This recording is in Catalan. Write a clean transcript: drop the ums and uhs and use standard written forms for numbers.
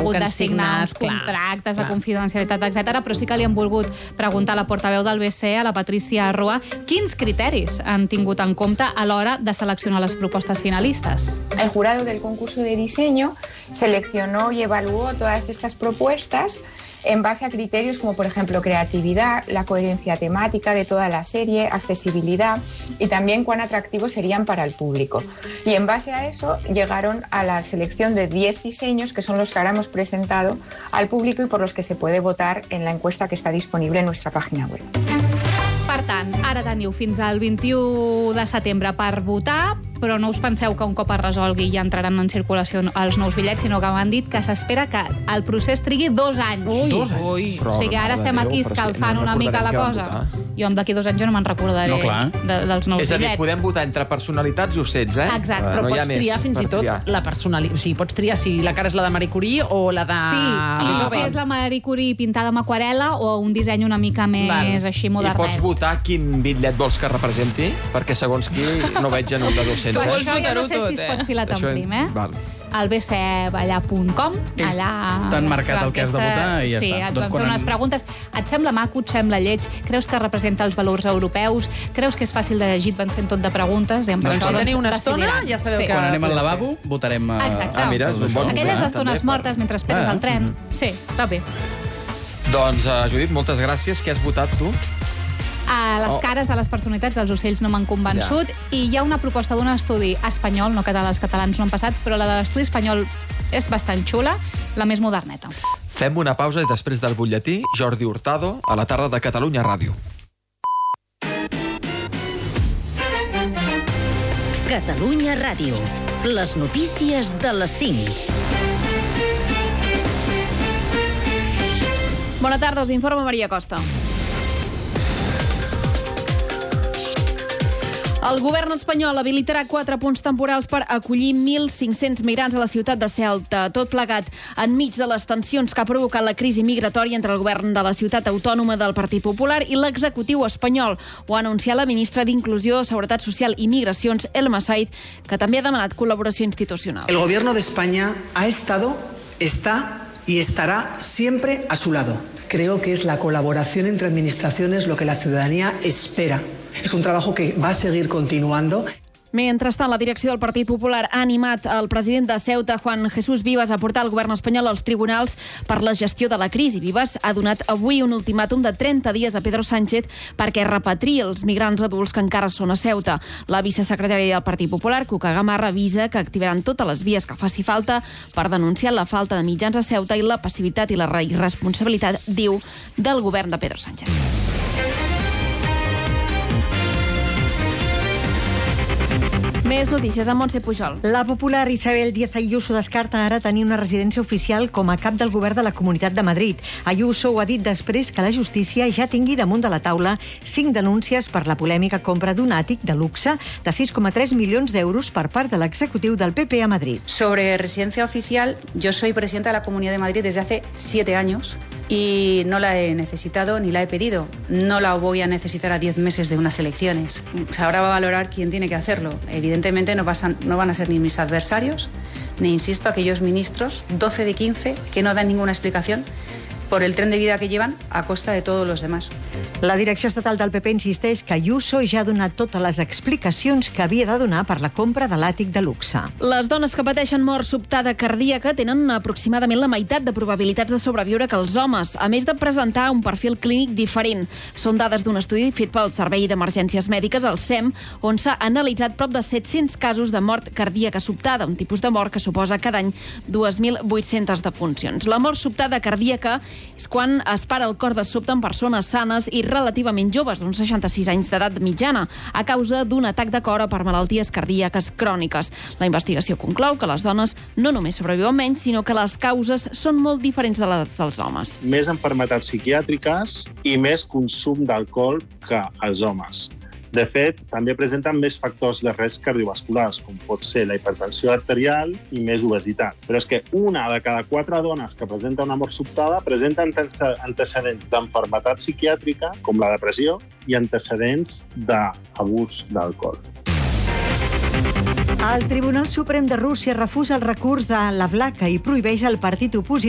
hagut de signar uns contractes de confidencialitat, etc. Però sí que li han volgut preguntar a la portaveu del BCE, a la Patricia Roa, quins criteris han tingut en compte a l'hora de seleccionar les propostes finalistes. El jurado del concurso de diseño seleccionó y evaluó todas estas propuestas en base a criterios como, por ejemplo, creatividad, la coherencia temática de toda la serie, accesibilidad y también cuán atractivos serían para el público. Y en base a eso llegaron a la selección de 10 diseños, que son los que ahora hemos presentado al público y por los que se puede votar en la encuesta que está disponible en nuestra página web. Per tant, ara teniu fins al 21 de setembre per votar, però no us penseu que un cop es resolgui ja entraran en circulació els nous bitllets, sinó que m'han dit que s'espera que el procés trigui 2 anys. Ui, 2 anys? Ui. O sigui, ara estem aquí escalfant una mica la cosa. Jo d'aquí 2 anys jo no me'n recordaré dels nous bitllets. És a dir, podem votar entre personalitats i ocells, eh? Exacte. Però pots triar fins i tot la personalitat. O sigui, pots triar si la cara és la de Marie Curie o la de... Sí, i si és la Marie Curie pintada amb aquarel·la o un disseny una mica més així modernet. I pots votar quin bitllet vols que representi? Perquè segons qui no veig en un de 200. Això ja no sé si es pot filar tan prim, eh? Al bceballar.com. T'han marcat el que has de votar i ja està. Sí, et van fer unes preguntes. Et sembla maco, et sembla lleig? Creus que representa els valors europeus? Creus que és fàcil de llegir? Et van fent tot de preguntes. Doncs si teniu una estona, ja sabeu que... Quan anem al lavabo, votarem... Exacte. Aquelles estones mortes mentre esperes el tren. Sí, està bé. Doncs, Judit, moltes gràcies. Què has votat, tu? A les cares de les personalitats dels ocells no m'han convençut i hi ha una proposta d'un estudi espanyol, no català, els catalans no han passat, però la de l'estudi espanyol és bastant xula, la més moderneta. Fem una pausa i després del butlletí, Jordi Hurtado, a la tarda de Catalunya Ràdio. Catalunya Ràdio. Les notícies de les 5. Bona tarda, us informa Maria Costa. El govern espanyol habilitarà 4 punts temporals per acollir 1.500 migrants a la ciutat de Ceuta. Tot plegat enmig de les tensions que ha provocat la crisi migratòria entre el govern de la ciutat autònoma del Partit Popular i l'executiu espanyol. Ho ha anunciat la ministra d'Inclusió, Seguretat Social i Migracions, Elma Said, que també ha demanat col·laboració institucional. El gobierno de España ha estado, está y estará siempre a su lado. Creo que es la colaboración entre administraciones lo que la ciudadanía espera. Es un trabajo que va a seguir continuando. Mentrestant, la direcció del Partit Popular ha animat el president de Ceuta, Juan Jesús Vivas, a portar el govern espanyol als tribunals per la gestió de la crisi. Vivas ha donat avui un ultimàtum de 30 dies a Pedro Sánchez perquè repatriï els migrants adults que encara són a Ceuta. La vicesecretària del Partit Popular, Cuca Gamarra, avisa que activaran totes les vies que faci falta per denunciar la falta de mitjans a Ceuta i la passivitat i la irresponsabilitat, diu, del govern de Pedro Sánchez. Més notícies amb Montse Pujol. La popular Isabel Díaz Ayuso descarta ara tenir una residència oficial com a cap del govern de la Comunitat de Madrid. Ayuso ho ha dit després que la justícia ja tingui damunt de la taula 5 denúncies per la polèmica compra d'un àtic de luxe de 6,3 milions d'euros per part de l'executiu del PP a Madrid. Sobre residencia oficial, yo soy presidenta de la Comunidad de Madrid desde hace 7 años. Y no la he necesitado ni la he pedido. No la voy a necesitar a 10 meses de unas elecciones. Ahora va a valorar quién tiene que hacerlo. Evidentemente no van a ser ni mis adversarios, ni, insisto, aquellos ministros, 12 de 15, que no dan ninguna explicación por el tren de vida que llevan a costa de todos los demás. La direcció estatal del PP insisteix que Ayuso ja ha donat totes les explicacions que havia de donar per la compra de l'àtic de luxe. Les dones que pateixen mort sobtada cardíaca tenen aproximadament la meitat de probabilitats de sobreviure que els homes, a més de presentar un perfil clínic diferent. Són dades d'un estudi fet pel Servei d'Emergències Mèdiques, el SEM, on s'ha analitzat prop de 700 casos de mort cardíaca sobtada, un tipus de mort que suposa cada any 2.800 defuncions. La mort sobtada cardíaca és quan es para el cor de sobte en persones sanes i relativament joves, d'uns 66 anys d'edat mitjana, a causa d'un atac de cor o per malalties cardíaques cròniques. La investigació conclou que les dones no només sobreviuen menys, sinó que les causes són molt diferents de les dels homes. Més malalties psiquiàtriques i més consum d'alcohol que els homes. De fet, també presenten més factors de risc cardiovasculars, com pot ser la hipertensió arterial i més obesitat. Però és que una de cada 4 dones que presenta una mort sobtada presenta antecedents d'enfermetat psiquiàtrica, com la depressió, i antecedents d'abús d'alcohol. El Tribunal Suprem de Rússia refusa el recurs de la Vlaca i prohibeix al partit opositor